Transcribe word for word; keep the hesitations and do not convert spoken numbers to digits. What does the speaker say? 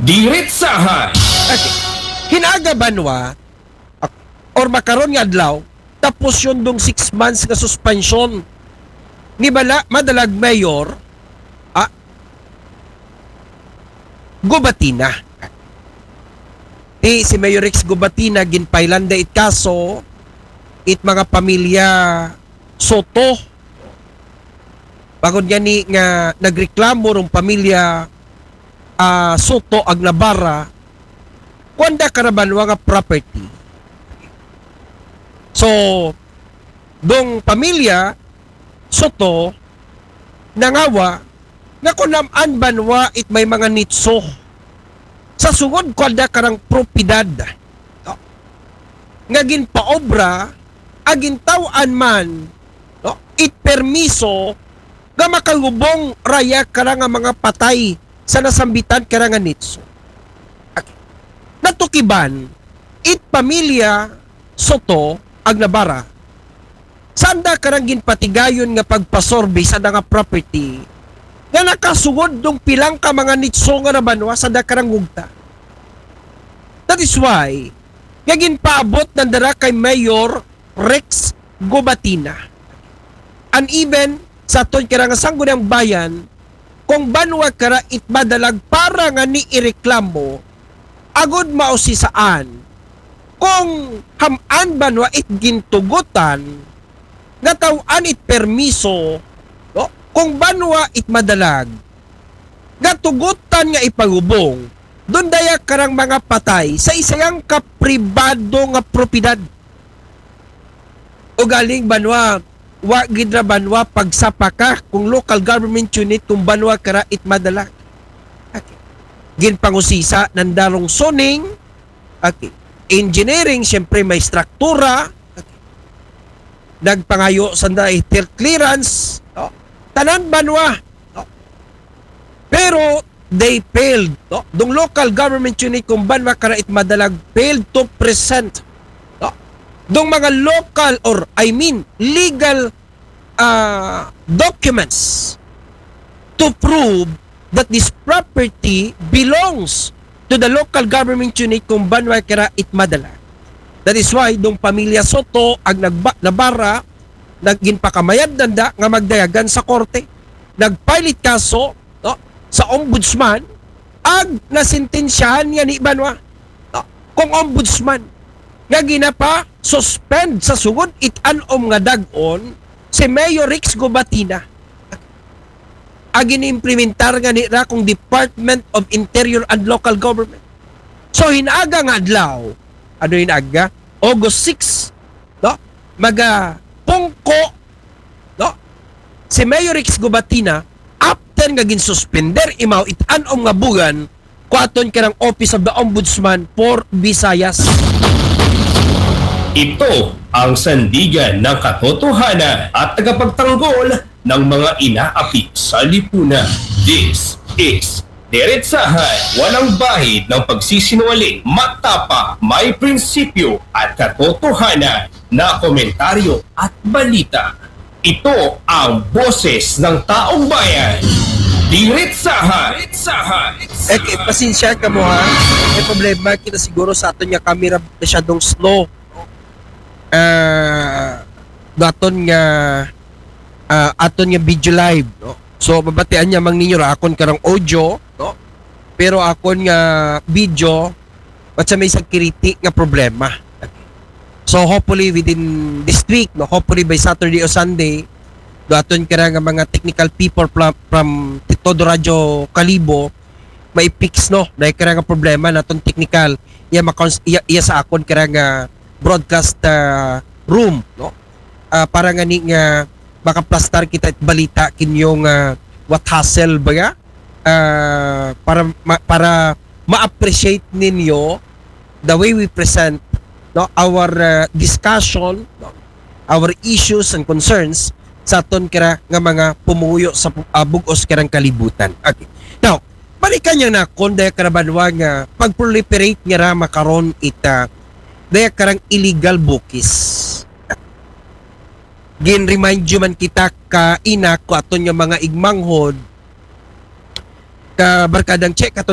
Diretsahan! Okay. Hinaga banwa or makaron nga adlaw tapos yun dong six months nga suspension ni bala madalag mayor ah, Gubatina. Ti si Mayor Rex Gubatina ginpailanda it kaso it mga pamilya Soto. Bagod nga ni nga nagreklamo rong pamilya uh, Soto ag Navarra kuanda karabanwa nga property. So, dong pamilya Soto nangawa nga kunaman banwa it may mga nitso sa sugod kuanda karang propiedad no? Nga ginpaobra agin tawan man no? It permiso nga makahubong raya karang nga mga patay sa nasambitan karang nga nitso. Natukiban, it pamilya Soto ag Navarra sanda karang ginpatigayon nga pagpasorbe sa nga property nga nakasugod dong pilang ka mga nitso nga nabanwa sa dakarang gugta. That is why nga ginpaabot ng dara kay Mayor Rex Gubatina. And even sa aton kira nga sanggol ng bayan kung banwa kara itmadalag para nga ni ireklamo agod mao si saan kung haman banwa it gintugutan nga tawan it permiso no? Kung banwa it madalag nga tugutan nga ipagubong doon daya karang mga patay sa isang kapribado nga propiedad o galing banwa wa gidra banwa pagsapa ka kung local government unit kung banwa kara it madalag. Okay. Ginpangusisa nandarong zoning, okay. Engineering, siyempre may struktura, okay. Nagpangayo sanda health clearance, no? Tanan banwa, no? Pero they failed, no? Dong local government unit kung banwa kara it madalag failed to present, no? Dong mga local or I mean legal uh, documents to prove that this property belongs to the local government unit kung banwa kara it madalag. That is why dong pamilya Soto ag nagba, Navarra nagin pakamayad nanda nga magdayagan sa korte. Nagpilit kaso no, sa ombudsman ag nasintensyahan nga ni banwa no, kung ombudsman nga ginapa suspend sa sugod it-anom nga dag-on si Mayor Rex Gubatina. Agin implementar nga ni ra kung Department of Interior and Local Government. So hinaga nga adlaw, ano hinaga? August sixth, no? Maga pungko, no? Si Mayor Rex Gubatina after nga ginsuspender imaw it-anom nga bugan kuaton kanang Office of the Ombudsman for Visayas. Ito ang sandigan ng katotohanan at tagapagtanggol ng mga inaapi sa lipunan. This is Diretsahan, walang bahid ng pagsisinungaling, matapa, may prinsipyo at katotohanan na komentaryo at balita. Ito ang boses ng taong bayan. Diretsahan! Diretsahan! Eh, eh, pasensya ka mo ha. May problema kita siguro sa aton nga camera masyadong slow. Ah, uh, daton nga uh, aton nga video live, no? So babatian niya mang ninyo ra akon karang audio, no? Pero akon nga video at sa may security nga problema. So hopefully within this week, no, hopefully by Saturday or Sunday, daton kara nga mga technical people from, from Todo Radio Kalibo may fix, no, na kara nga problema naton technical iya, iya, iya sa akon kara nga broadcast uh, room, no, uh, para nga ni nga makaplastar kita at balita kinyong uh, what hassle ba ya uh, para ma, para ma-appreciate ninyo the way we present, no, our uh, discussion, no, our issues and concerns sa aton kira nga mga pumuyo sa uh, bugos kirang kalibutan. Okay. Now, balikan niya na kung daya karabanwa nga pag-proliferate nga ra makaron ita daya karang illegal bukis. Gin-remind you man kita ka ina ko aton nga mga igmanghod ka barkadang check aton